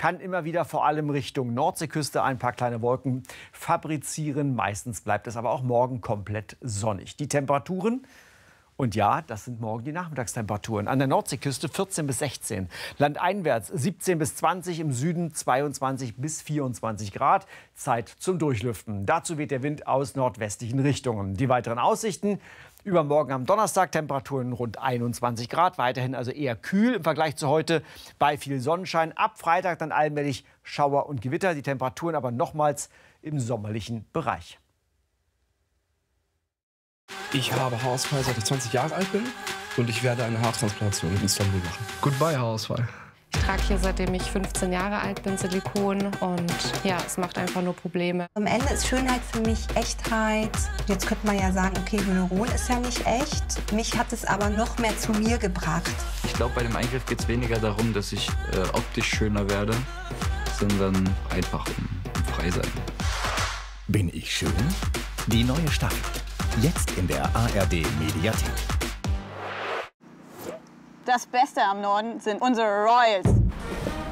kann immer wieder vor allem Richtung Nordseeküste ein paar kleine Wolken fabrizieren. Meistens bleibt es aber auch morgen komplett sonnig. Die Temperaturen? Und ja, das sind morgen die Nachmittagstemperaturen. An der Nordseeküste 14 bis 16, landeinwärts 17 bis 20, im Süden 22 bis 24 Grad. Zeit zum Durchlüften. Dazu weht der Wind aus nordwestlichen Richtungen. Die weiteren Aussichten: übermorgen am Donnerstag Temperaturen rund 21 Grad, weiterhin also eher kühl im Vergleich zu heute, bei viel Sonnenschein. Ab Freitag dann allmählich Schauer und Gewitter, die Temperaturen aber nochmals im sommerlichen Bereich. Ich habe Haarausfall, seit ich 20 Jahre alt bin, und ich werde eine Haartransplantation in Istanbul machen. Goodbye Haarausfall. Ich trage hier, seitdem ich 15 Jahre alt bin, Silikon, und ja, es macht einfach nur Probleme. Am Ende ist Schönheit für mich Echtheit. Jetzt könnte man ja sagen, okay, Hyaluron ist ja nicht echt. Mich hat es aber noch mehr zu mir gebracht. Ich glaube, bei dem Eingriff geht es weniger darum, dass ich optisch schöner werde, sondern einfach um frei sein. Bin ich schön? Die neue Staffel. Jetzt in der ARD-Mediathek. Das Beste am Norden sind unsere Royals.